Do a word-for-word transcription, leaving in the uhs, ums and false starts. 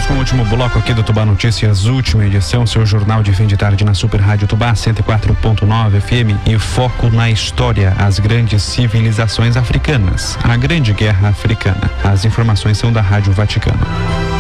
com o último bloco aqui do Tubá Notícias, última edição, seu jornal de fim de tarde na Super Rádio Tubá cento e quatro ponto nove F M e foco na história, as grandes civilizações africanas, a Grande Guerra Africana. As informações são da Rádio Vaticano.